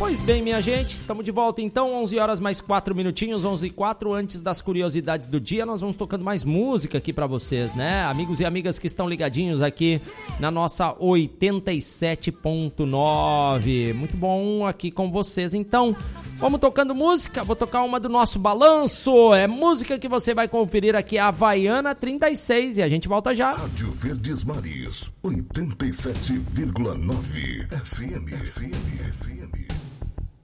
Pois bem, minha gente, estamos de volta então, 11 horas mais 4 minutinhos, 11h04, antes das curiosidades do dia, nós vamos tocando mais música aqui pra vocês, né? Amigos e amigas que estão ligadinhos aqui na nossa 87.9, muito bom aqui com vocês, então, vamos tocando música, vou tocar uma do nosso balanço, é música que você vai conferir aqui, a Havaiana 36, e a gente volta já. Rádio Verdes Mares, 87,9 FM.